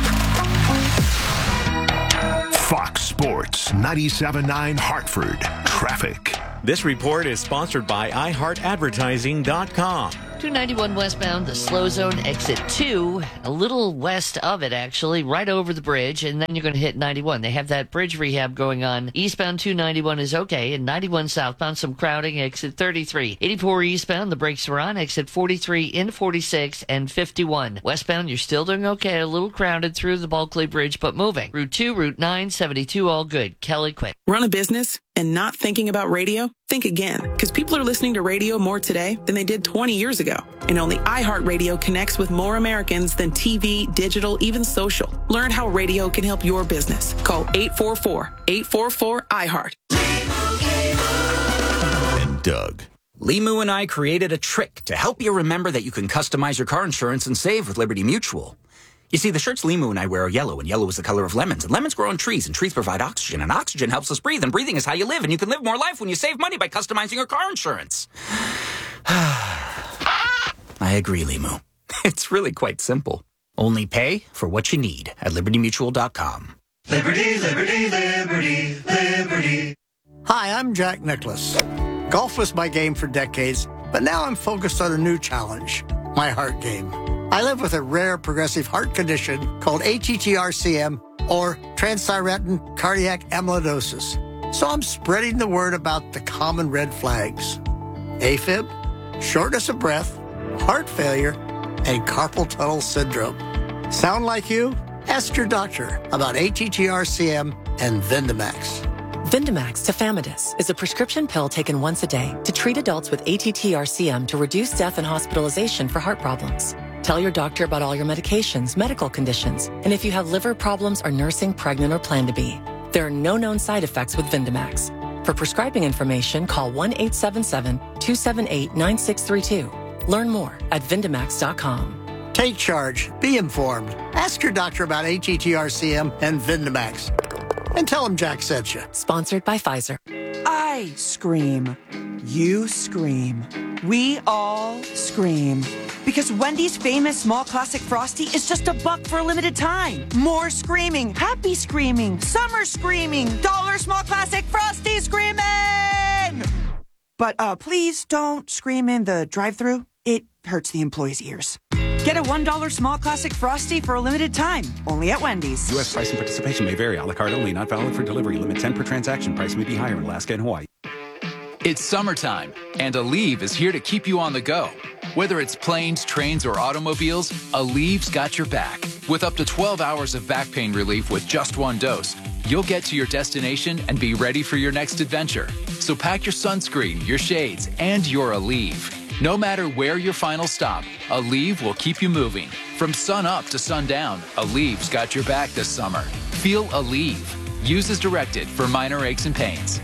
Fox Sports 97.9 Hartford. Traffic. This report is sponsored by iHeartAdvertising.com. 291 westbound, the slow zone, exit 2, a little west of it, actually, right over the bridge, and then you're going to hit 91. They have that bridge rehab going on. Eastbound 291 is okay, and 91 southbound, some crowding, exit 33. 84 eastbound, the brakes are on, exit 43, in 46, and 51. Westbound, you're still doing okay, a little crowded through the Bulkley Bridge, but moving. Route 2, Route 9, 72, all good. Kelly Quick. Run a business and not thinking about radio? Think again, because people are listening to radio more today than they did 20 years ago. And only iHeartRadio connects with more Americans than TV, digital, even social. Learn how radio can help your business. Call 844-844-iHeart. And Doug. Limu and I created a trick to help you remember that you can customize your car insurance and save with Liberty Mutual. You see, the shirts Limu and I wear are yellow, and yellow is the color of lemons. And lemons grow on trees, and trees provide oxygen, and oxygen helps us breathe, and breathing is how you live, and you can live more life when you save money by customizing your car insurance. I agree, Limu. It's really quite simple. Only pay for what you need at LibertyMutual.com. Liberty, liberty, liberty, liberty. Hi, I'm Jack Nicklaus. Golf was my game for decades, but now I'm focused on a new challenge, my heart game. I live with a rare progressive heart condition called ATTR-CM, or transthyretin cardiac amyloidosis. So I'm spreading the word about the common red flags: AFib, shortness of breath, heart failure, and carpal tunnel syndrome. Sound like you? Ask your doctor about ATTR-CM and Vindamax. Vindamax tafamidis is a prescription pill taken once a day to treat adults with ATTR-CM to reduce death and hospitalization for heart problems. Tell your doctor about all your medications, medical conditions, and if you have liver problems, are nursing, pregnant, or plan to be. There are no known side effects with Vindamax. For prescribing information, call 1-877-278-9632. Learn more at Vindamax.com. Take charge. Be informed. Ask your doctor about ATTR-CM and Vindamax. And tell him Jack sent you. Sponsored by Pfizer. I scream. You scream. We all scream. Because Wendy's famous small classic Frosty is just $1 for a limited time. More screaming, happy screaming, summer screaming, dollar small classic Frosty screaming! But please don't scream in the drive-thru. It hurts the employees' ears. Get a $1 small classic Frosty for a limited time, only at Wendy's. U.S. price and participation may vary. A la carte only, not valid for delivery. Limit 10 per transaction. Price may be higher in Alaska and Hawaii. It's summertime, and Aleve is here to keep you on the go. Whether it's planes, trains, or automobiles, Aleve's got your back. With up to 12 hours of back pain relief with just one dose, you'll get to your destination and be ready for your next adventure. So pack your sunscreen, your shades, and your Aleve. No matter where your final stop, Aleve will keep you moving. From sun up to sundown, Aleve's got your back this summer. Feel Aleve. Use as directed for minor aches and pains.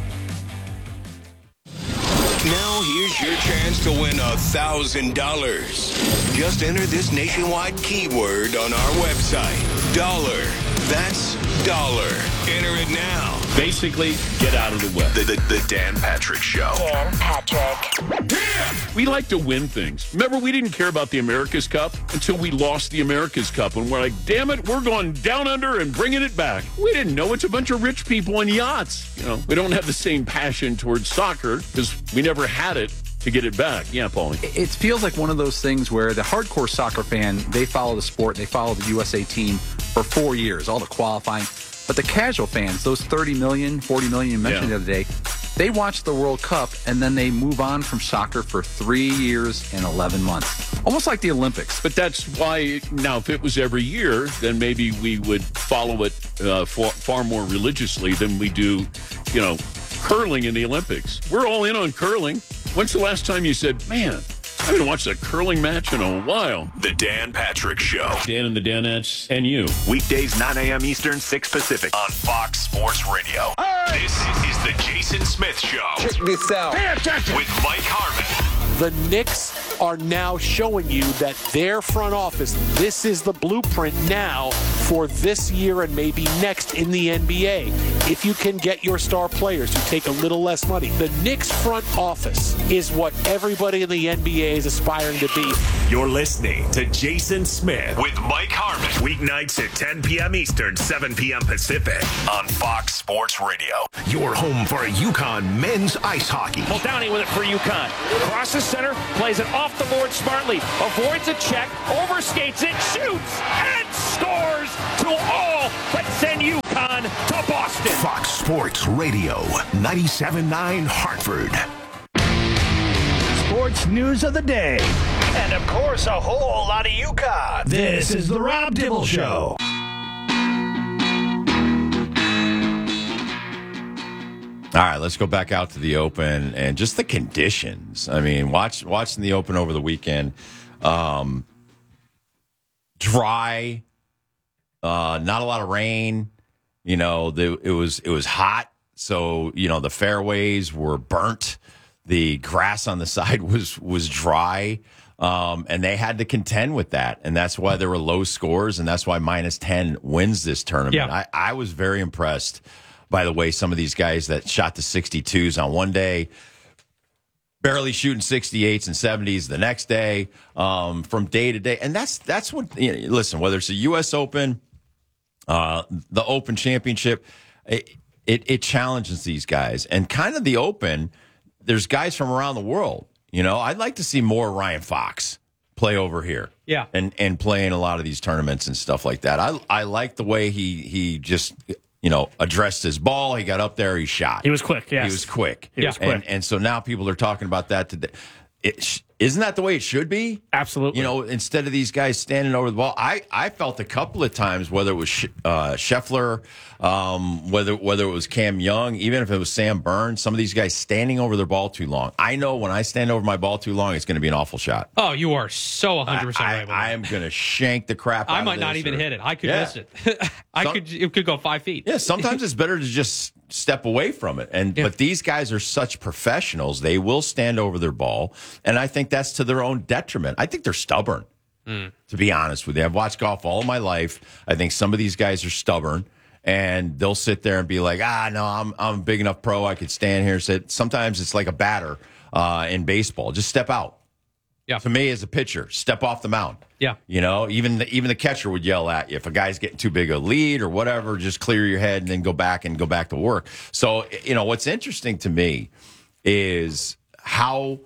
Now here's your chance to win $1,000. Just enter this nationwide keyword on our website. Dollar. That's dollar. Enter it now. Basically, get out of the way. The Dan Patrick Show. Dan Patrick. We like to win things. Remember, we didn't care about the America's Cup until we lost the America's Cup. And we're like, damn it, we're going down under and bringing it back. We didn't know it's a bunch of rich people on yachts. You know, we don't have the same passion towards soccer because we never had it to get it back. Yeah, Paulie. It feels like one of those things where the hardcore soccer fan, they follow the sport, they follow the USA team for 4 years, all the qualifying. But the casual fans, those 30 million, 40 million you mentioned the other day, they watch the World Cup and then they move on from soccer for 3 years and 11 months. Almost like the Olympics. But that's why, now, if it was every year, then maybe we would follow it far more religiously than we do, curling in the Olympics. We're all in on curling. When's the last time you said, man, I haven't watched a curling match in a while. The Dan Patrick Show. Dan and the Danettes and you. Weekdays 9 a.m. Eastern, 6 Pacific on Fox Sports Radio. This is the Jason Smith Show. Check this out. With Mike Harmon. The Knicks are now showing you that their front office, this is the blueprint now for this year and maybe next in the NBA. If you can get your star players who take a little less money. The Knicks front office is what everybody in the NBA is aspiring to be. You're listening to Jason Smith with Mike Harmon. Weeknights at 10 p.m. Eastern, 7 p.m. Pacific on Fox Sports Radio. Your home for UConn men's ice hockey. Muldowney with it for UConn. Crosses center, plays it off the board smartly, avoids a check, overskates it, shoots, and scores to all but send UConn to Boston. Fox Sports Radio, 97.9 Hartford. Sports news of the day. And of course, a whole lot of UConn. This is the Rob Dibble Show. All right, let's go back out to the Open and just the conditions. I mean, watching the Open over the weekend, dry, not a lot of rain. You know, it was hot, so you know the fairways were burnt. The grass on the side was dry, and they had to contend with that, and that's why there were low scores, and that's why -10 wins this tournament. Yeah. I was very impressed by the way some of these guys that shot the 62s on one day, barely shooting 68s and 70s the next day, from day to day. And that's what, you know, listen, whether it's the U.S. Open, the Open Championship, it challenges these guys. And kind of the Open, there's guys from around the world. You know, I'd like to see more Ryan Fox play over here. Yeah. And play in a lot of these tournaments and stuff like that. I like the way he just, you know, addressed his ball. He got up there. He shot. He was quick. Yes. He was quick. He was quick. And so now people are talking about that today. Isn't that the way it should be? Absolutely. You know, instead of these guys standing over the ball, I felt a couple of times, whether it was Scheffler, whether it was Cam Young, even if it was Sam Burns, some of these guys standing over their ball too long. I know when I stand over my ball too long, it's going to be an awful shot. Oh, you are so 100% right. I am going to shank the crap out of this. I might not even hit it. I could miss it. It could go 5 feet. Yeah, sometimes it's better to just step away from it. But these guys are such professionals. They will stand over their ball, and I think that's to their own detriment. I think they're stubborn, to be honest with you. I've watched golf all of my life. I think some of these guys are stubborn, and they'll sit there and be like, no, I'm a big enough pro. I could stand here and sit. Sometimes it's like a batter in baseball. Just step out. Yeah. To me, as a pitcher, step off the mound. Yeah. You know, even the catcher would yell at you if a guy's getting too big a lead or whatever. Just clear your head and then go back to work. So, you know, what's interesting to me is how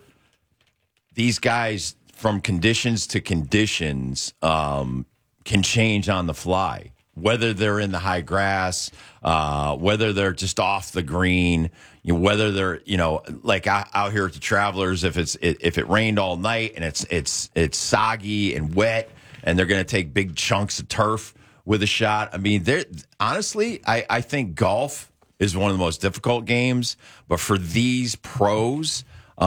these guys, from conditions to conditions, can change on the fly. Whether they're in the high grass, whether they're just off the green, you know, whether they're, you know, like out here at the Travelers, if it rained all night and it's soggy and wet, and they're going to take big chunks of turf with a shot. I mean, honestly, I think golf is one of the most difficult games, but for these pros,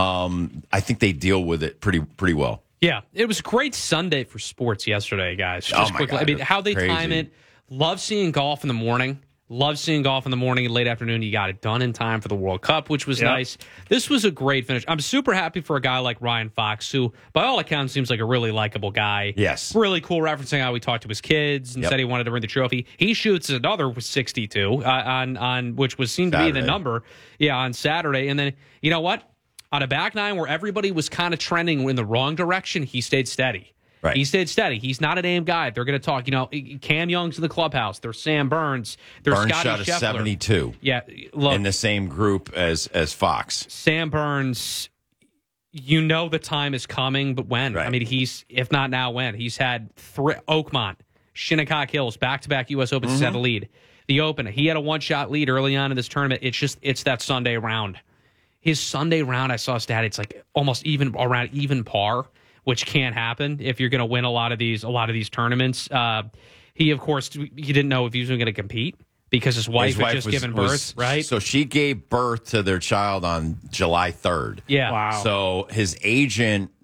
I think they deal with it pretty well. Yeah, it was a great Sunday for sports yesterday, guys. Just quickly, God, I mean, how they crazy. time it. Love seeing golf in the morning. Love seeing golf in the morning and late afternoon. You got it done in time for the World Cup, which was nice. This was a great finish. I'm super happy for a guy like Ryan Fox, who, by all accounts, seems like a really likable guy. Yes. Really cool, referencing how he talked to his kids and said he wanted to win the trophy. He shoots another 62 on which was seemed to be the number. Yeah, on Saturday. And then, you know what? On a back nine where everybody was kind of trending in the wrong direction, he stayed steady. Right. He stayed steady. He's not a name guy. They're going to talk, you know, Cam Young's in the clubhouse. There's Sam Burns. There's Burns Scotty shot a Scheffler. 72. Yeah, look, in the same group as Fox. Sam Burns, you know the time is coming, but when? Right. I mean, he's, if not now, when? He's had Oakmont, Shinnecock Hills, back-to-back U.S. Opens to set a lead. The Open, he had a one-shot lead early on in this tournament. It's that Sunday round. His Sunday round, I saw a stat, it's like almost around even par, which can't happen if you're going to win a lot of these tournaments. He, of course, he didn't know if he was going to compete because his wife had just given birth, right? So she gave birth to their child on July 3rd. Yeah. Wow. So his agent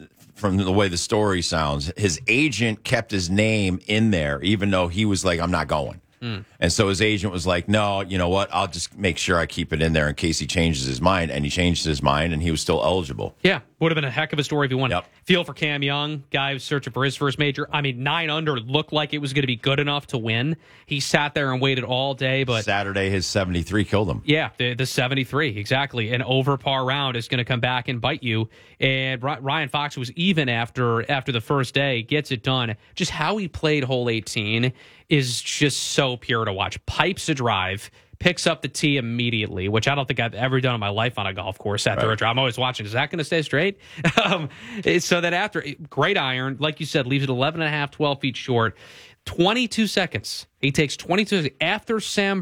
from the way the story sounds, his agent kept his name in there, even though he was like, I'm not going. And so his agent was like, no, you know what? I'll just make sure I keep it in there in case he changes his mind. And he changed his mind, and he was still eligible. Yeah, would have been a heck of a story if he won. Feel for Cam Young, guy who's searching for his first major. I mean, 9 under looked like it was going to be good enough to win. He sat there and waited all day, but Saturday, his 73 killed him. Yeah, the 73, exactly. An over par round is going to come back and bite you. And Ryan Fox was even after the first day, gets it done. Just how he played hole 18 is just so pure to watch. Pipes a drive, picks up the tee immediately, which I don't think I've ever done in my life on a golf course after a drive. I'm always watching, is that going to stay straight? So that after, great iron, like you said, leaves it 11.5, 12 feet short. 22 seconds. He takes 22 seconds after Sam